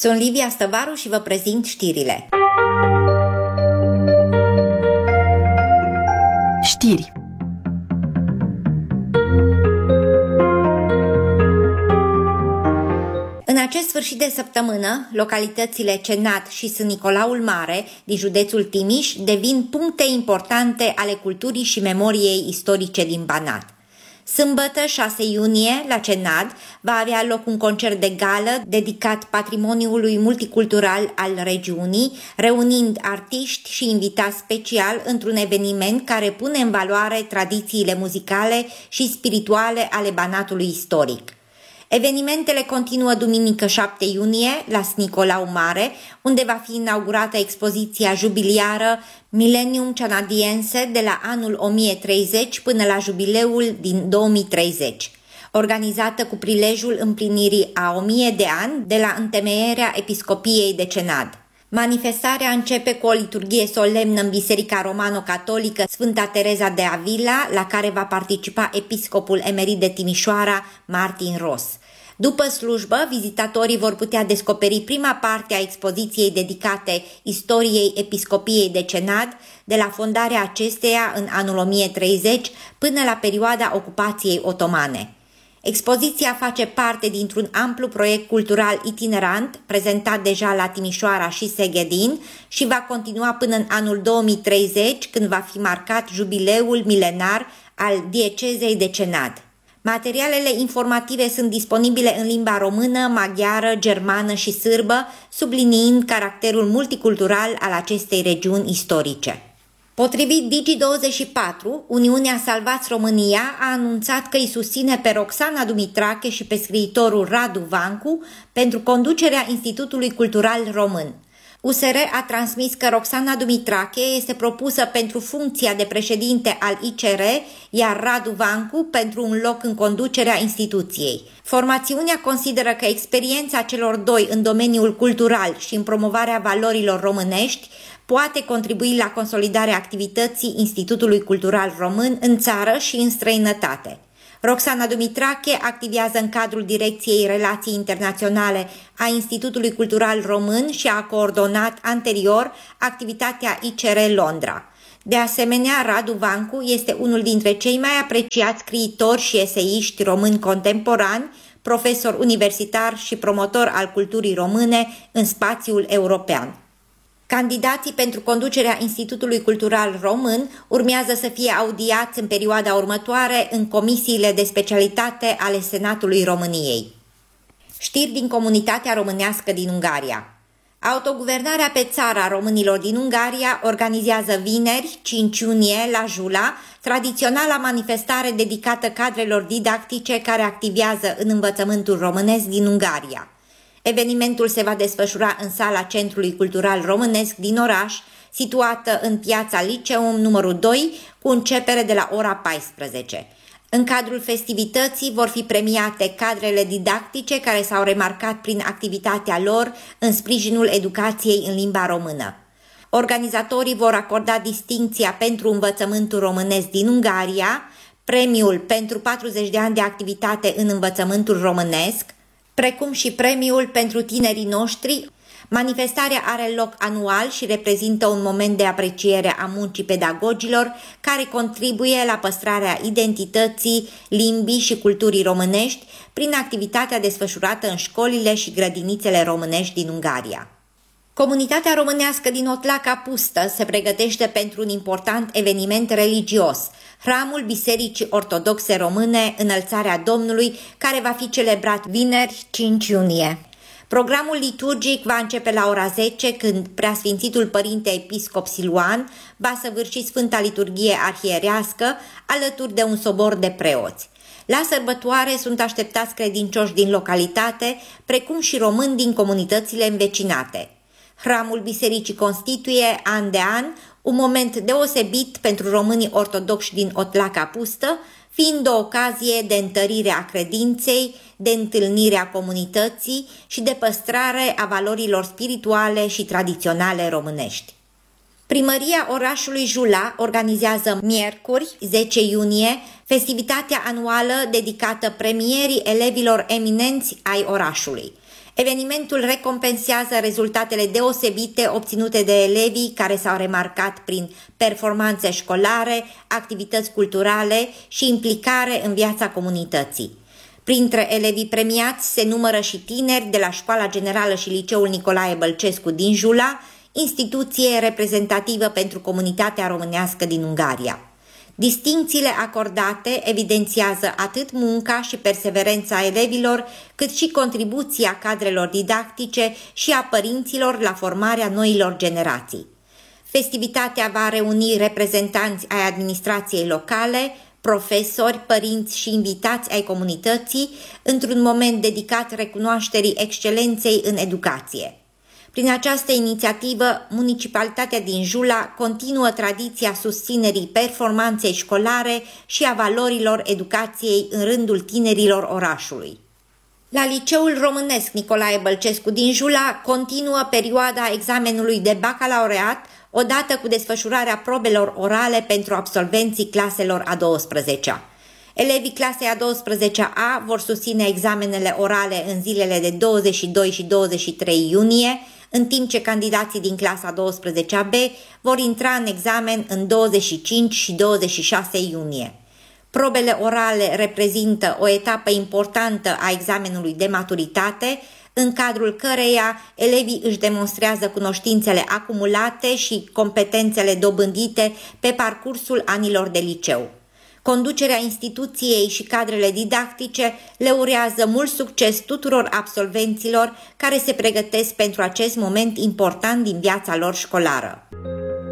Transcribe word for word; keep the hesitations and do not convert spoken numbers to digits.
Sunt Livia Stăvaru și vă prezint știrile. Știri. În acest sfârșit de săptămână, localitățile Cenat și Sân Nicolaul Mare din județul Timiș devin puncte importante ale culturii și memoriei istorice din Banat. Sâmbătă, șase iunie, la Cenat, va avea loc un concert de gală dedicat patrimoniului multicultural al regiunii, reunind artiști și invitați special într-un eveniment care pune în valoare tradițiile muzicale și spirituale ale Banatului istoric. Evenimentele continuă duminică șapte iunie la Sân Nicolau Mare, unde va fi inaugurată expoziția jubiliară Millennium Canadiense de la anul o mie treizeci până la jubileul din două mii treizeci, organizată cu prilejul împlinirii a o mie de ani de la întemeierea Episcopiei de Cenat. Manifestarea începe cu o liturghie solemnă în Biserica Romano-Catolică Sfânta Tereza de Avila, la care va participa episcopul emerit de Timișoara, Martin Ros. După slujbă, vizitatorii vor putea descoperi prima parte a expoziției dedicate istoriei Episcopiei de Cenat, de la fondarea acesteia în anul o mie treizeci până la perioada ocupației otomane. Expoziția face parte dintr-un amplu proiect cultural itinerant, prezentat deja la Timișoara și Seghedin și va continua până în anul două mii treizeci, când va fi marcat jubileul milenar al diecezei de Cenat. Materialele informative sunt disponibile în limba română, maghiară, germană și sârbă, subliniind caracterul multicultural al acestei regiuni istorice. Potrivit Digi douăzeci și patru, Uniunea Salvați România a anunțat că îi susține pe Roxana Dumitrache și pe scriitorul Radu Vancu pentru conducerea Institutului Cultural Român. U S R a transmis că Roxana Dumitrache este propusă pentru funcția de președinte al I C R, iar Radu Vancu pentru un loc în conducerea instituției. Formațiunea consideră că experiența celor doi în domeniul cultural și în promovarea valorilor românești poate contribui la consolidarea activității Institutului Cultural Român în țară și în străinătate. Roxana Dumitrache activează în cadrul Direcției Relații Internaționale a Institutului Cultural Român și a coordonat anterior activitatea I C R Londra. De asemenea, Radu Vancu este unul dintre cei mai apreciați scriitori și eseiști români contemporani, profesor universitar și promotor al culturii române în spațiul european. Candidații pentru conducerea Institutului Cultural Român urmează să fie audiați în perioada următoare în comisiile de specialitate ale Senatului României. Știri din comunitatea românească din Ungaria. Autoguvernarea pe țară a românilor din Ungaria organizează vineri, cinci iunie, la Jula, tradiționala manifestare dedicată cadrelor didactice care activează în învățământul românesc din Ungaria. Evenimentul se va desfășura în sala Centrului Cultural Românesc din oraș, situată în piața Liceum numărul doi, cu începere de la ora paisprezece. În cadrul festivității vor fi premiate cadrele didactice care s-au remarcat prin activitatea lor în sprijinul educației în limba română. Organizatorii vor acorda distincția pentru învățământul românesc din Ungaria, premiul pentru patruzeci de ani de activitate în învățământul românesc, precum și premiul pentru tinerii noștri. Manifestarea are loc anual și reprezintă un moment de apreciere a muncii pedagogilor care contribuie la păstrarea identității, limbii și culturii românești prin activitatea desfășurată în școlile și grădinițele românești din Ungaria. Comunitatea românească din Otlaca Pustă se pregătește pentru un important eveniment religios, Hramul Bisericii Ortodoxe Române, Înălțarea Domnului, care va fi celebrat vineri, cinci iunie. Programul liturgic va începe la ora zece, când Preasfințitul Părinte Episcop Siluan va săvârși Sfânta Liturghie Arhierească alături de un sobor de preoți. La sărbătoare sunt așteptați credincioși din localitate, precum și români din comunitățile învecinate. Hramul bisericii constituie, an de an, un moment deosebit pentru românii ortodoxi din Otlaca Pustă, fiind o ocazie de întărire a credinței, de întâlnire a comunității și de păstrare a valorilor spirituale și tradiționale românești. Primăria orașului Jula organizează miercuri, zece iunie, festivitatea anuală dedicată premierii elevilor eminenți ai orașului. Evenimentul recompensează rezultatele deosebite obținute de elevii care s-au remarcat prin performanțe școlare, activități culturale și implicare în viața comunității. Printre elevii premiați se numără și tineri de la Școala Generală și Liceul Nicolae Bălcescu din Jula, instituție reprezentativă pentru comunitatea românească din Ungaria. Distincțiile acordate evidențiază atât munca și perseverența elevilor, cât și contribuția cadrelor didactice și a părinților la formarea noilor generații. Festivitatea va reuni reprezentanți ai administrației locale, profesori, părinți și invitați ai comunității într-un moment dedicat recunoașterii excelenței în educație. Prin această inițiativă, municipalitatea din Jula continuă tradiția susținerii performanței școlare și a valorilor educației în rândul tinerilor orașului. La Liceul Românesc Nicolae Bălcescu din Jula continuă perioada examenului de bacalaureat, odată cu desfășurarea probelor orale pentru absolvenții claselor a douăsprezecea. Elevii clasei a douăsprezecea A vor susține examenele orale în zilele de douăzeci și doi și douăzeci și trei iunie, în timp ce candidații din clasa a douăsprezecea B vor intra în examen în douăzeci și cinci și douăzeci și șase iunie. Probele orale reprezintă o etapă importantă a examenului de maturitate, în cadrul căreia elevii își demonstrează cunoștințele acumulate și competențele dobândite pe parcursul anilor de liceu. Conducerea instituției și cadrele didactice le urează mult succes tuturor absolvenților care se pregătesc pentru acest moment important din viața lor școlară.